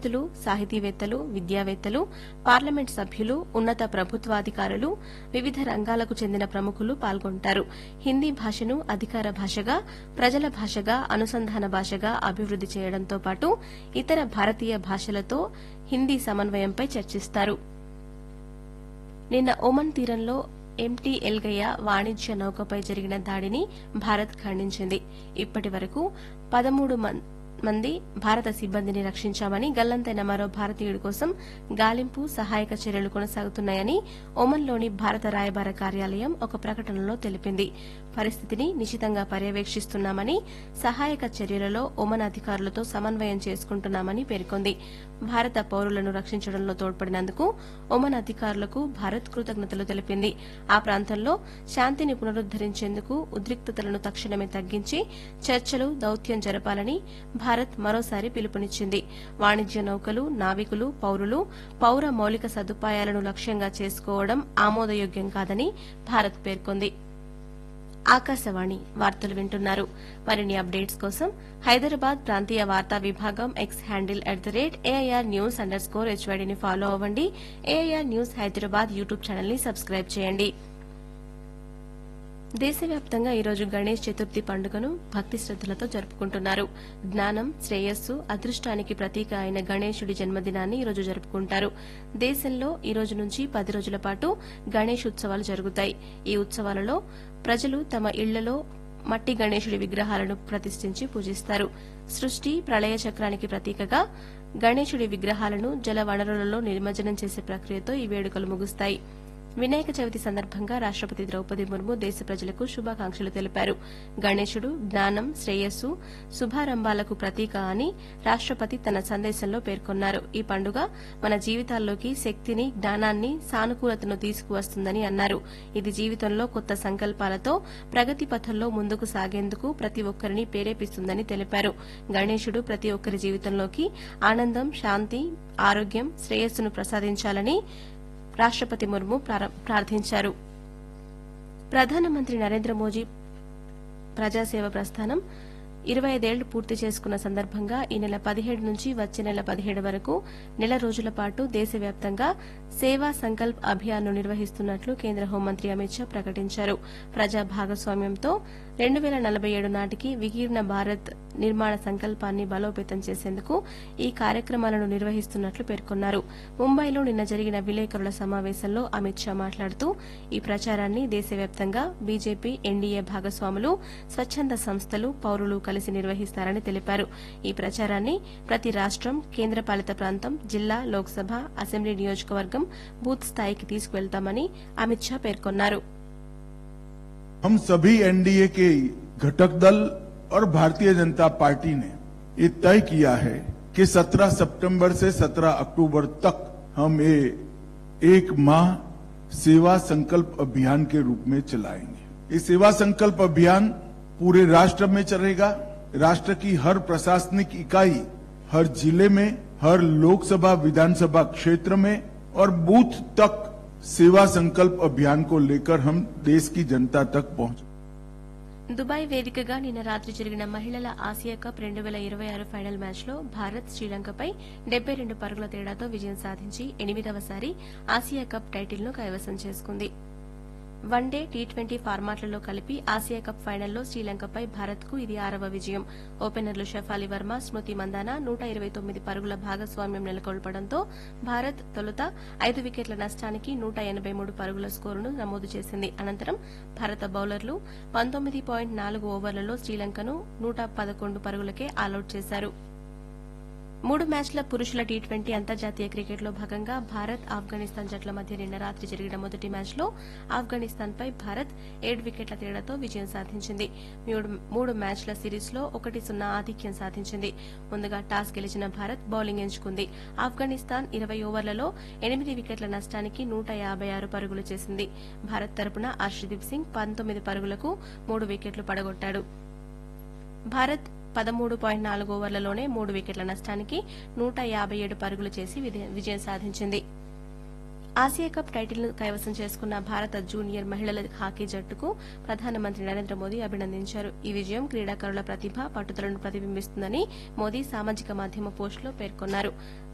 పండితులు, సాహితీవేత్తలు, విద్యావేత్తలు, పార్లమెంట్ సభ్యులు, ఉన్నత ప్రభుత్వాధికారులు, వివిధ రంగాలకు చెందిన ప్రముఖులు పాల్గొంటారు. హిందీ భాషను అధికార భాషగా, ప్రజల భాషగా, అనుసంధాన భాషగా అభివృద్ది చేయడంతో పాటు ఇతర భారతీయ భాషలతో హిందీ సమన్వయంపై చర్చిస్తారు. నిన్న ఒమన్ తీరంలో ఎంటీ ఎల్గయ్య వాణిజ్య నౌకపై జరిగిన దాడిని భారత్ ఖండించింది. ఇప్పటి వరకు 13 మంది భారత సిబ్బందిని రక్షించామని, గల్లంతైన మరో భారతీయుడి కోసం గాలింపు, సహాయక చర్యలు కొనసాగుతున్నాయని ఒమన్లోని భారత రాయబార కార్యాలయం ఒక ప్రకటనలో తెలిపింది. పరిస్థితిని నిశితంగా పర్యవేక్షిస్తున్నామని, సహాయక చర్యలలో ఒమన్ అధికారులతో సమన్వయం చేసుకుంటున్నామని పేర్కొంది. భారత పౌరులను రక్షించడంలో తోడ్పడినందుకు ఒమన్ అధికారులకు భారత్ కృతజ్ఞతలు తెలిపింది. ఆ ప్రాంతంలో శాంతిని పునరుద్దరించేందుకు ఉద్రిక్తతలను తక్షణమే తగ్గించి చర్చలు, దౌత్యం జరపాలని భారత్ మరోసారి పిలుపునిచ్చింది. వాణిజ్య నౌకలు, నావికులు, పౌరులు, పౌర మౌలిక సదుపాయాలను లక్ష్యంగా చేసుకోవడం ఆమోదయోగ్యం కాదని భారత్ పేర్కొంది. ఆకాశవాణి వార్తలు వింటున్నారు. మరిన్ని అప్డేట్స్ కోసం హైదరాబాద్ ప్రాంతీయ వార్తా విభాగం ఎక్స్ హ్యాండిల్ @AIR_News_HYDని ఫాలో అవ్వండి. AIR news Hyderabad YouTube channel ని సబ్స్క్రైబ్ చేయండి. దేశవ్యాప్తంగా ఈరోజు గణేష్ చతుర్థి పండుగను భక్తి శ్రద్దలతో జరుపుకుంటున్నారు. జ్ఞానం, శ్రేయస్సు, అదృష్టానికి ప్రతీక అయిన గణేశుడి జన్మదినాన్ని ఈరోజు జరుపుకుంటారు. దేశంలో ఈ రోజు నుంచి 10 రోజుల పాటు గణేష్ ఉత్సవాలు జరుగుతాయి. ఈ ఉత్సవాలలో ప్రజలు తమ ఇళ్లలో మట్టి గణేశుడి విగ్రహాలను ప్రతిష్ఠించి పూజిస్తారు. సృష్టి, ప్రళయ చక్రానికి ప్రతీకగా గణేశుడి విగ్రహాలను జల వనరులలో నిమజ్జనం చేసే ప్రక్రియతో ఈ వేడుకలు ముగుస్తాయి. వినాయక చవితి సందర్భంగా రాష్టపతి ద్రౌపది ముర్ము దేశ ప్రజలకు శుభాకాంక్షలు తెలిపారు. గణేశుడు జ్ఞానం, శ్రేయస్సు, శుభారంభాలకు ప్రతీక అని రాష్టపతి తన సందేశంలో పేర్కొన్నారు. ఈ పండుగ మన జీవితాల్లోకి శక్తిని, జ్ఞానాన్ని, సానుకూలతను తీసుకువస్తుందని అన్నారు. ఇది జీవితంలో కొత్త సంకల్పాలతో ప్రగతి పథంలో ముందుకు సాగేందుకు ప్రతి ఒక్కరిని ప్రేరేపిస్తుందని తెలిపారు. గణేశుడు ప్రతి ఒక్కరి జీవితంలోకి ఆనందం, శాంతి, ఆరోగ్యం, శ్రేయస్సును ప్రసాదించాలని రాష్టపతి ముర్ము ప్రార్థించారు. ప్రధానమంత్రి నరేంద్ర మోదీ ప్రజాసేవ ప్రస్థానం 25 ఏళ్లు పూర్తి చేసుకున్న సందర్భంగా ఈ నెల 17 నుంచి వచ్చే నెల 17 వరకు నెల రోజుల పాటు దేశవ్యాప్తంగా సేవా సంకల్ప్ అభియాన్ను నిర్వహిస్తున్నట్లు కేంద్ర హోంమంత్రి అమిత్ షా ప్రకటించారు. ప్రజా భాగస్వామ్యంతో 2047 నాటికి వికీర్ణ భారత్ నిర్మాణ సంకల్పాన్ని బలోపేతం చేసేందుకు ఈ కార్యక్రమాలను నిర్వహిస్తున్నట్లు పేర్కొన్నారు. ముంబైలో నిన్న జరిగిన విలేకరుల సమావేశంలో అమిత్ షా మాట్లాడుతూ ఈ ప్రచారాన్ని దేశవ్యాప్తంగా బీజేపీ, ఎన్డీఏ భాగస్వాములు, స్వచ్ఛంద సంస్థలు, పౌరులు కలిసి నిర్వహిస్తారని తెలిపారు. ఈ ప్రచారాన్ని ప్రతి రాష్టం, కేంద్రపాలిత ప్రాంతం, జిల్లా, లోక్సభ, అసెంబ్లీ నియోజకవర్గం, బూత్ స్థాయికి తీసుకువెళ్తామని అమిత్ షా పేర్కొన్నారు. हम सभी एनडीए के घटक दल और भारतीय जनता पार्टी ने ये तय किया है कि 17 सितंबर से 17 अक्टूबर तक हम ये 1 माह सेवा संकल्प अभियान के रूप में चलाएंगे। ये सेवा संकल्प अभियान पूरे राष्ट्र में चलेगा। राष्ट्र की हर प्रशासनिक इकाई, हर जिले में, हर लोकसभा विधानसभा क्षेत्र में और बूथ तक सेवा संकल्प अभियान को लेकर हम देश की जनता तक पहुंचे। దుబాయ్ వేదికగా నిన్న రాత్రి జరిగిన మహిళల ఆసియా కప్ 2026 ఫైనల్ మ్యాచ్లో భారత్ శ్రీలంకపై 72 పరుగుల తేడాతో విజయం సాధించి 8వసారి ఆసియా కప్ టైటిల్ను కైవసం చేసుకుంది. వన్డే, టీ20 ఫార్మాట్లలో కలిపి ఆసియా కప్ ఫైనల్లో శ్రీలంకపై భారత్కు ఇది 6వ విజయం. ఓపెనర్లు షెఫాలి వర్మ, స్మృతి మందాన 129 పరుగుల భాగస్వామ్యం నెలకొల్పడంతో భారత్ తొలుత 5 వికెట్ల నష్టానికి 183 పరుగుల స్కోరును నమోదు చేసింది. అనంతరం భారత బౌలర్లు 19.4 ఓవర్లలో శ్రీలంకను 111 పరుగులకే ఆలౌట్ చేశారు. 3 మ్యాచ్ల పురుషుల టీ20 అంతర్జాతీయ క్రికెట్లో భాగంగా భారత్, ఆఫ్ఘనిస్తాన్ జట్ల మధ్య నిన్న రాత్రి జరిగిన మొదటి మ్యాచ్లో ఆఫ్ఘనిస్తాన్పై భారత్ 7 వికెట్ల తేడాతో విజయం సాధించింది. 3 మ్యాచ్ల సిరీస్లో 1-0 ఆధిక్యం సాధించింది. ముందుగా టాస్ గెలిచిన భారత్ బౌలింగ్ ఎంచుకుంది. ఆఫ్ఘనిస్తాన్ 20 ఓవర్లలో 8 వికెట్ల నష్టానికి 156 పరుగులు చేసింది. భారత్ తరపున అర్షదీప్ సింగ్ 19 పరుగులకు 3 వికెట్లు పడగొట్టాడు. భారత్ 13.4 ఓవర్లలోనే 3 వికెట్ల నష్టానికి 157 పరుగులు చేసి విజయం సాధించింది. ఆసియా కప్ టైటిల్ను కైవసం చేసుకున్న భారత జూనియర్ మహిళల హాకీ జట్టుకు ప్రధానమంత్రి నరేంద్ర మోదీ అభినందించారు. ఈ విజయం క్రీడాకారుల ప్రతిభ, పట్టుదలను ప్రతిబింబిస్తుందని మోదీ సామాజిక మాధ్యమ పోస్టులో పేర్కొన్నారు.